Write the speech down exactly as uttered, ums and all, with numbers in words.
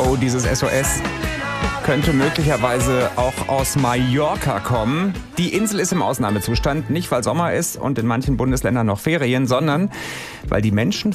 oh, dieses S O S könnte möglicherweise auch aus Mallorca kommen. Die Insel ist im Ausnahmezustand, nicht weil Sommer ist und in manchen Bundesländern noch Ferien, sondern weil die Menschen